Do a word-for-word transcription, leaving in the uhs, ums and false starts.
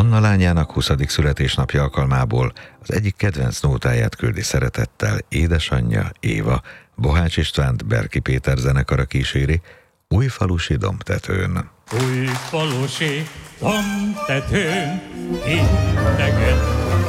Anna lányának huszadik születésnapja alkalmából az egyik kedvenc nótáját küldi szeretettel édesanyja, Éva. Bohács Istvánt Berki Péter zenekara kíséri Újfalusi dombtetőn. Újfalusi dombtetőn, innegen